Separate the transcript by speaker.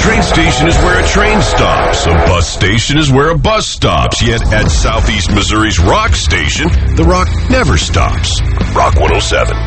Speaker 1: train station is where a train stops. A bus station is where a bus stops. Yet at Southeast Missouri's Rock Station, the rock never stops. Rock 107.